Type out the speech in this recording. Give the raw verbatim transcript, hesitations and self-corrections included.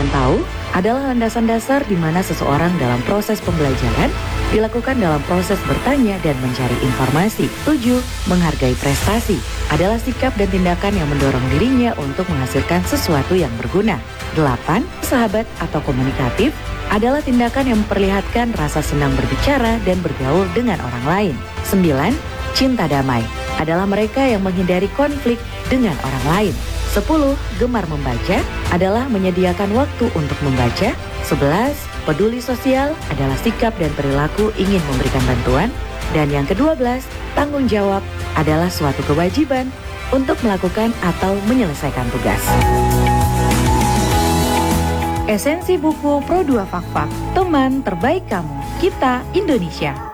tahu adalah landasan dasar di mana seseorang dalam proses pembelajaran dilakukan dalam proses bertanya dan mencari informasi. tujuh. Menghargai prestasi adalah sikap dan tindakan yang mendorong dirinya untuk menghasilkan sesuatu yang berguna. delapan. Sahabat atau komunikatif adalah tindakan yang memperlihatkan rasa senang berbicara dan bergaul dengan orang lain. sembilan. Cinta damai adalah mereka yang menghindari konflik dengan orang lain. sepuluh. Gemar membaca adalah menyediakan waktu untuk membaca. sebelas. Peduli sosial adalah sikap dan perilaku ingin memberikan bantuan. Dan yang kedua belas, tanggung jawab adalah suatu kewajiban untuk melakukan atau menyelesaikan tugas. Esensi buku Pro dua Fakfak, teman terbaik kamu, kita Indonesia.